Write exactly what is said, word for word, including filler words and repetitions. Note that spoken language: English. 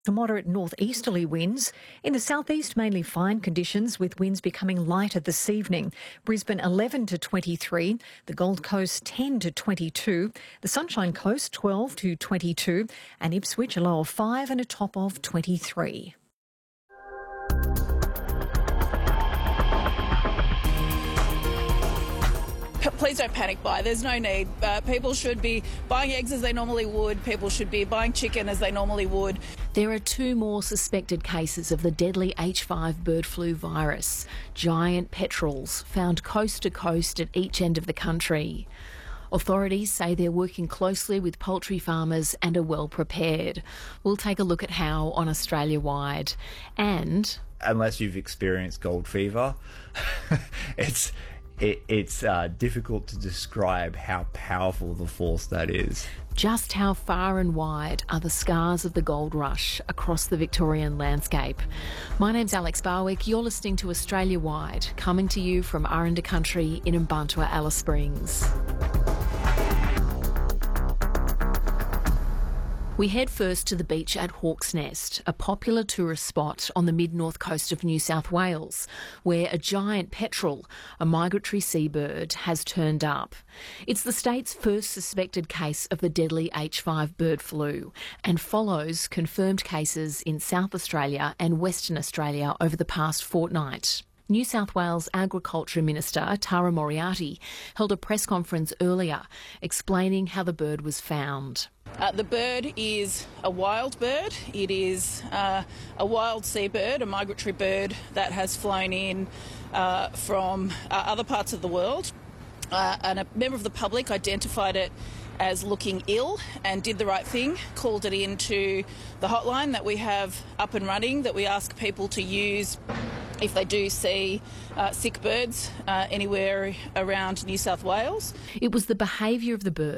To moderate northeasterly winds. In the southeast, mainly fine conditions with winds becoming lighter this evening. Brisbane eleven to twenty-three, the Gold Coast ten to twenty-two, the Sunshine Coast twelve to twenty-two, and Ipswich a low of five and a top of twenty-three. Please don't panic buy. There's no need. Uh, people should be buying eggs as they normally would. People should be buying chicken as they normally would. There are two more suspected cases of the deadly H five bird flu virus. Giant petrels found coast to coast at each end of the country. Authorities say they're working closely with poultry farmers and are well prepared. We'll take a look at how on Australia-wide. And unless you've experienced gold fever, it's it, it's uh, difficult to describe how powerful the force that is. Just how far and wide are the scars of the gold rush across the Victorian landscape? My name's Alex Barwick. You're listening to Australia Wide, coming to you from Aranda Country in Mparntwe, Alice Springs. We head first to the beach at Hawk's Nest, a popular tourist spot on the mid-north coast of New South Wales, where a giant petrel, a migratory seabird, has turned up. It's the state's first suspected case of the deadly H five bird flu and follows confirmed cases in South Australia and Western Australia over the past fortnight. New South Wales Agriculture Minister Tara Moriarty held a press conference earlier explaining how the bird was found. Uh, the bird is a wild bird. It is uh, a wild seabird, a migratory bird that has flown in uh, from uh, other parts of the world. Uh, and a member of the public identified it as looking ill and did the right thing, called it into the hotline that we have up and running, that we ask people to use if they do see uh, sick birds uh, anywhere around New South Wales. It was the behaviour of the bird